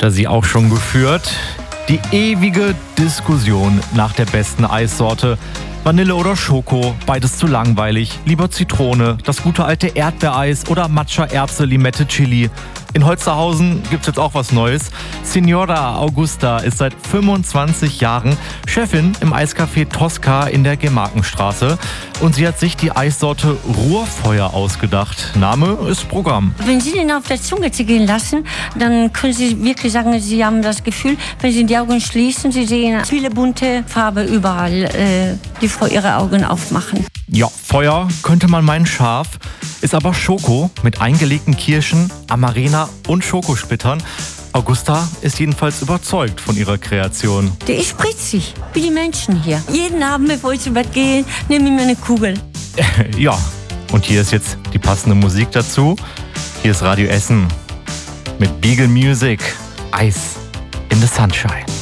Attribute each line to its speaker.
Speaker 1: Habt ihr sie auch schon geführt? Die ewige Diskussion nach der besten Eissorte. Vanille oder Schoko, beides zu langweilig. Lieber Zitrone, das gute alte Erdbeereis oder Matcha, Erbse, Limette, Chili. In Holsterhausen gibt's jetzt auch was Neues. Signora Augusta ist seit 25 Jahren Chefin im Eiscafé Tosca in der Gemarkenstraße. Und sie hat sich die Eissorte Ruhrfeuer ausgedacht. Name ist Programm.
Speaker 2: Wenn Sie den auf der Zunge zergehen lassen, dann können Sie wirklich sagen, Sie haben das Gefühl, wenn Sie die Augen schließen, Sie sehen viele bunte Farbe überall, die vor Ihre Augen aufmachen.
Speaker 1: Ja, Feuer könnte man meinen scharf, ist aber Schoko mit eingelegten Kirschen, Amarena und Schokosplittern. Augusta ist jedenfalls überzeugt von ihrer Kreation.
Speaker 2: Die ist spritzig, wie die Menschen hier. Jeden Abend, bevor ich zu Bett gehe, nehme ich mir eine Kugel.
Speaker 1: Ja, und hier ist jetzt die passende Musik dazu. Hier ist Radio Essen mit Beagle Music, Eis in the Sunshine.